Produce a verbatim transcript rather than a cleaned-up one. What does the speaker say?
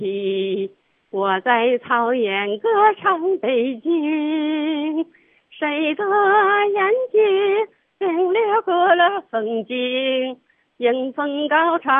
我在草原歌唱北京，谁的眼睛掠过了风景，迎风高唱